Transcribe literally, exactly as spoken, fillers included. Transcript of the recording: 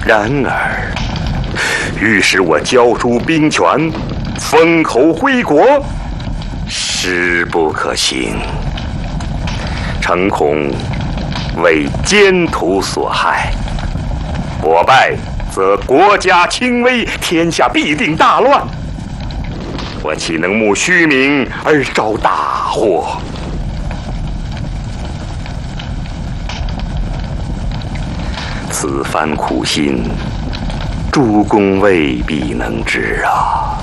然而，欲使我交出兵权，封侯归国，实不可行。诚恐为奸徒所害，我败则国家倾危，天下必定大乱。我岂能慕虚名而招大祸？此番苦心，诸公未必能知啊。